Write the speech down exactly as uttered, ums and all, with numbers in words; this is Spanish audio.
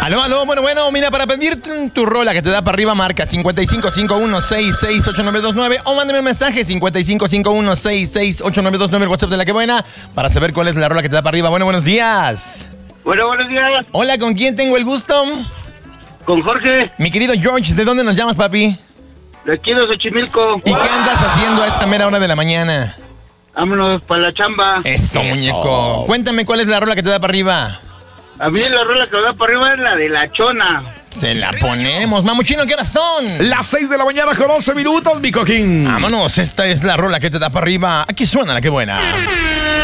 Aló, aló, bueno, bueno, mira, para pedirte tu rola que te da para arriba, marca cincuenta y cinco cincuenta y uno sesenta y seis ochenta y nueve veintinueve o mándame un mensaje cincuenta y cinco cincuenta y uno sesenta y seis ochenta y nueve veintinueve, el WhatsApp de La Que Buena, para saber cuál es la rola que te da para arriba. Bueno, buenos días. Bueno, buenos días. Hola, ¿con quién tengo el gusto? Con Jorge. Mi querido George, ¿de dónde nos llamas, papi? De aquí de Xochimilco. ¿Y qué andas haciendo a esta mera hora de la mañana? Vámonos para la chamba. Eso, muñeco. Cuéntame cuál es la rola que te da para arriba. A mí la rola que me da para arriba es la de La Chona. Se la ponemos. Mamuchino, ¿qué horas son? Las seis de la mañana con once minutos, mi cojín. Vámonos, esta es la rola que te da para arriba. Aquí suena La Que Buena.